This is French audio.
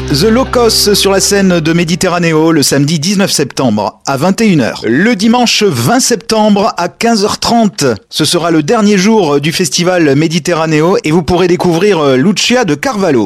The Locos sur la scène de Méditerranéo le samedi 19 septembre à 21h. Le dimanche 20 septembre à 15h30. Ce sera le dernier jour du festival Méditerranéo et vous pourrez découvrir Lucia de Carvalho.